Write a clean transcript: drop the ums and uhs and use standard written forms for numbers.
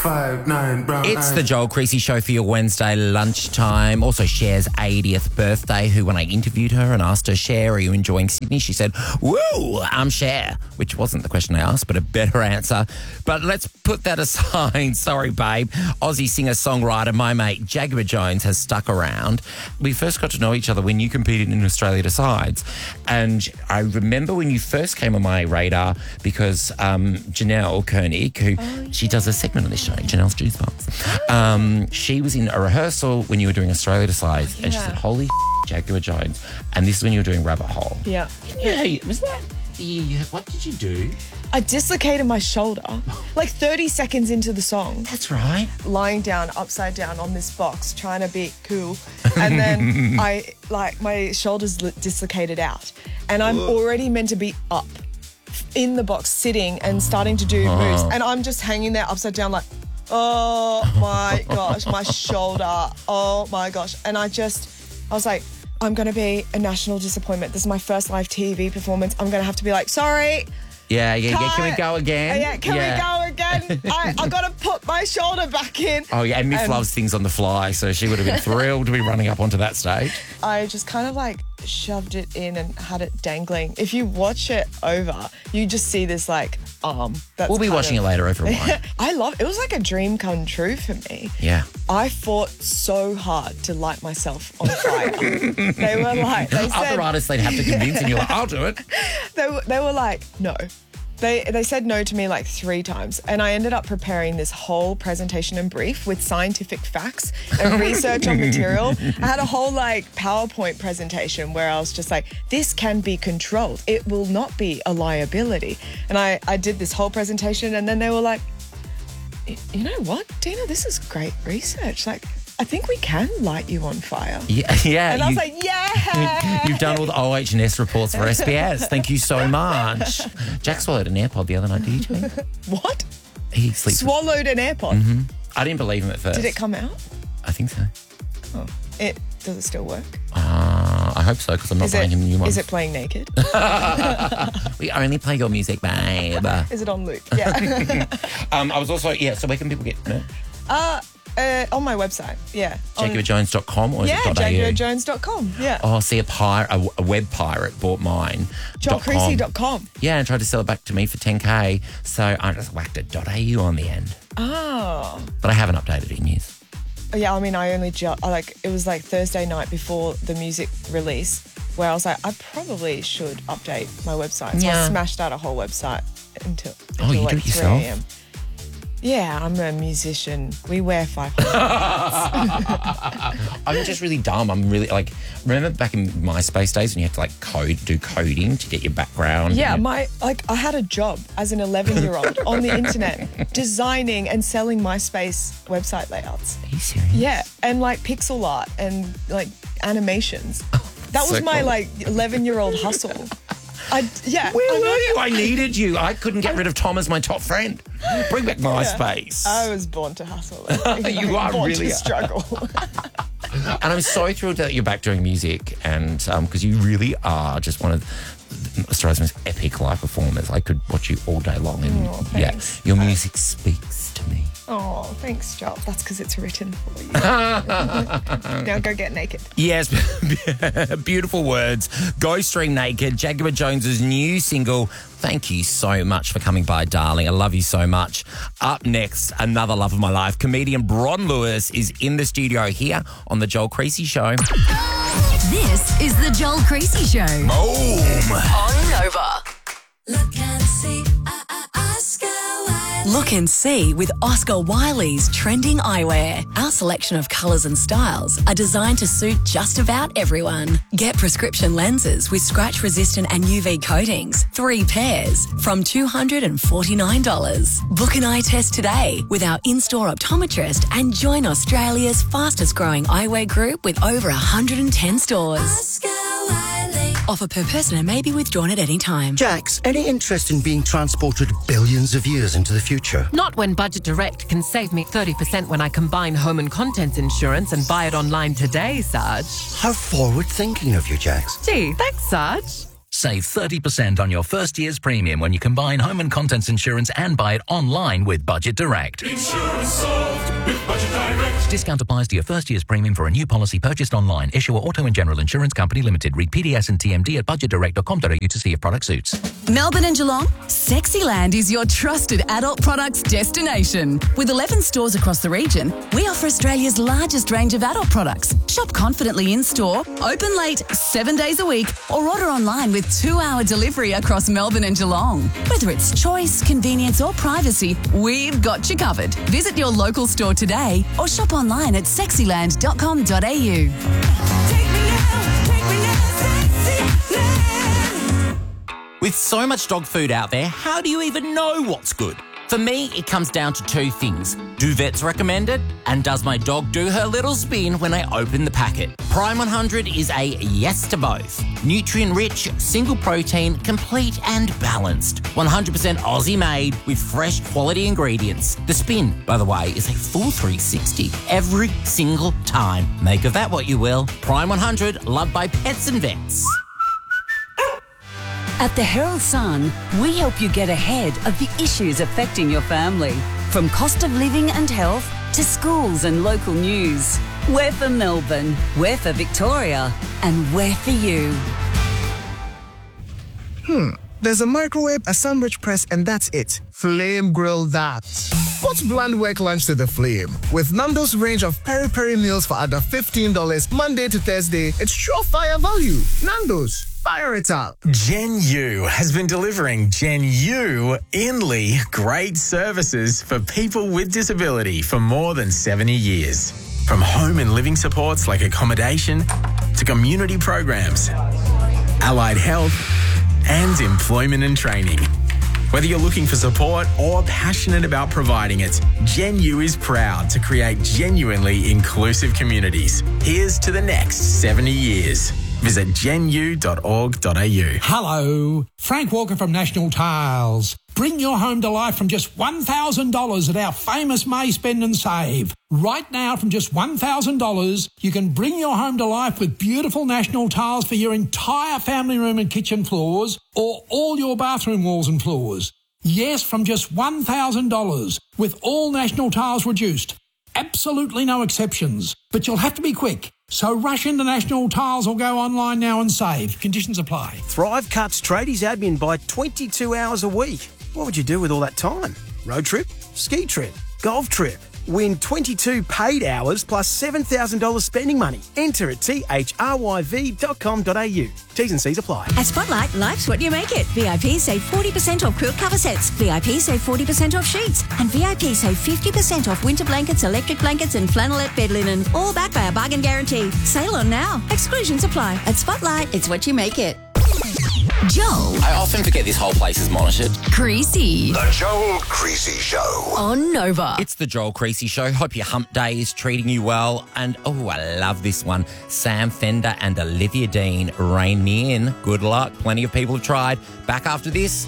5'9" brown It's eyes. the Joel Creasy Show for your Wednesday lunchtime. Also, Cher's 80th birthday, who when I interviewed her and asked her, Cher, are you enjoying Sydney? She said, woo, I'm Cher, which wasn't the question I asked, but a better answer. But let's put that aside. Sorry, babe. Aussie singer-songwriter, my mate Jaguar Jones, has stuck around. We first got to know each other when you competed in Australia Decides. And I remember when you first came on my radar because Janelle Koenig, who she does a segment on this show, Janelle's Juice Box. She was in a rehearsal when you were doing Australia Decides, and she said, holy Jaguar Jones. And this is when you were doing Rabbit Hole. Yeah. Was that what did you do? I dislocated my shoulder like 30 seconds into the song. That's right. Lying down, upside down on this box, trying to be cool. And then my shoulders dislocated out. And I'm already meant to be up in the box, sitting and starting to do moves. And I'm just hanging there upside down like, oh my gosh, my shoulder. Oh my gosh. And I was like, I'm going to be a national disappointment. This is my first live TV performance. I'm going to have to be like, sorry. Yeah. Can we go again? We go again? I got to put my shoulder back in. Oh, yeah, and Miff loves things on the fly, so she would have been thrilled to be running up onto that stage. I just kind of like shoved it in and had it dangling. If you watch it over, you just see this like arm. We'll be watching it later over a wine. It was like a dream come true for me. Yeah. I fought so hard to light myself on fire. They were like, they said, other artists they'd have to convince, and you're like, I'll do it. They were like, no. They said no to me like 3 times, and I ended up preparing this whole presentation and brief with scientific facts and research on material. I had a whole like PowerPoint presentation where I was just like, this can be controlled. It will not be a liability. And I did this whole presentation, and then they were like, you know what, Dina, this is great research. Like, I think we can light you on fire. Yeah. And I was like, yeah. You've done all the OH&S reports for SBS. Thank you so much. Jack swallowed an AirPod the other night, did you? What? He sleeps. Swallowed an AirPod? I didn't believe him at first. Did it come out? I think so. Oh. Does it still work? I hope so, because I'm not buying him new ones. Is it playing naked? We only play your music, babe. Is it on loop? Yeah. I was also, so where can people get merch? On my website, yeah. JaguarJones.com or is it .au? JaguarJones.com, yeah. Oh, see, a web pirate bought mine. JoelCreasy.com. Yeah, and tried to sell it back to me for 10K, so I just whacked a .au on the end. Oh. But I haven't updated it in years. Yeah, I mean, it was like Thursday night before the music release where I was like, I probably should update my website. So I smashed out a whole website until you like do it 3 yourself? a.m. Yeah, I'm a musician. We wear 500 I'm just really dumb. I'm really remember back in MySpace days when you had to do coding to get your background? Yeah, I had a job as an 11-year-old on the internet designing and selling MySpace website layouts. Are you serious? Yeah, and pixel art and animations. That was so my cool. 11-year-old hustle. Where were you? I needed you. I couldn't get rid of Tom as my top friend. Bring back MySpace. I was born to hustle. You are born really to struggle. And I'm so thrilled that you're back doing music, and because you really are just one of Australia's most epic live performers. I could watch you all day long, and your music speaks to me. Oh, thanks, Joel. That's because it's written for you. Now go get naked. Yes, beautiful words. Go stream Naked, Jaguar Jones's new single. Thank you so much for coming by, darling. I love you so much. Up next, another love of my life. Comedian Bron Lewis is in the studio here on The Joel Creasy Show. This is The Joel Creasy Show. Boom. On Nova. Look and see, Oscar Wilde. Look and see with Oscar Wiley's trending eyewear. Our selection of colours and styles are designed to suit just about everyone. Get prescription lenses with scratch-resistant and UV coatings, 3 pairs, from $249. Book an eye test today with our in-store optometrist and join Australia's fastest-growing eyewear group with over 110 stores. Oscar Wiley. Offer per person and may be withdrawn at any time. Jax, any interest in being transported billions of years into the future? Not when Budget Direct can save me 30% when I combine home and contents insurance and buy it online today, Sarge. How forward-thinking of you, Jax. Gee, thanks, Sarge. Save 30% on your first year's premium when you combine home and contents insurance and buy it online with Budget Direct. Insurance solved with Budget Direct. Discount applies to your first year's premium for a new policy purchased online. Issuer Auto and General Insurance Company Limited. Read PDS and TMD at budgetdirect.com.au to see if product suits. Melbourne and Geelong, Sexyland is your trusted adult products destination. With 11 stores across the region, we offer Australia's largest range of adult products. Shop confidently in-store, open late 7 days a week, or order online with 2-hour delivery across Melbourne and Geelong. Whether it's choice, convenience or privacy, we've got you covered. Visit your local store today or shop online at sexyland.com.au. With so much dog food out there, how do you even know what's good? For me, it comes down to two things. Do vets recommend it? And does my dog do her little spin when I open the packet? Prime 100 is a yes to both. Nutrient-rich, single protein, complete and balanced. 100% Aussie made with fresh quality ingredients. The spin, by the way, is a full 360 every single time. Make of that what you will. Prime 100, loved by pets and vets. At the Herald Sun, we help you get ahead of the issues affecting your family. From cost of living and health to schools and local news. We're for Melbourne, we're for Victoria, and we're for you. There's a microwave, a sandwich press, and that's it. Flame grill that. What's bland work lunch to the flame? With Nando's range of peri-peri meals for under $15 Monday to Thursday, it's surefire value. Nando's. Fire it up. Gen U has been delivering Gen U Inly great services for people with disability for more than 70 years. From home and living supports like accommodation to community programs, allied health and employment and training. Whether you're looking for support or passionate about providing it, Gen U is proud to create genuinely inclusive communities. Here's to the next 70 years. Visit genu.org.au. Hello, Frank Walker from National Tiles. Bring your home to life from just $1,000 at our famous May Spend and Save. Right now, from just $1,000, you can bring your home to life with beautiful National Tiles for your entire family room and kitchen floors or all your bathroom walls and floors. Yes, from just $1,000 with all National Tiles reduced. Absolutely no exceptions. But you'll have to be quick. So rush into National Tiles or go online now and save. Conditions apply. Thrive cuts tradies admin by 22 hours a week. What would you do with all that time? Road trip? Ski trip? Golf trip? Win 22 paid hours plus $7,000 spending money. Enter at thryv.com.au. T's and C's apply. At Spotlight, life's what you make it. VIP save 40% off quilt cover sets. VIP save 40% off sheets. And VIP save 50% off winter blankets, electric blankets and flannelette bed linen. All backed by a bargain guarantee. Sale on now. Exclusions apply. At Spotlight, it's what you make it. Joel. I often forget this whole place is monitored. Creasy. The Joel Creasy Show. On Nova. It's the Joel Creasy Show. Hope your hump day is treating you well. And, oh, I love this one. Sam Fender and Olivia Dean, Rain Me In. Good luck. Plenty of people have tried. Back after this.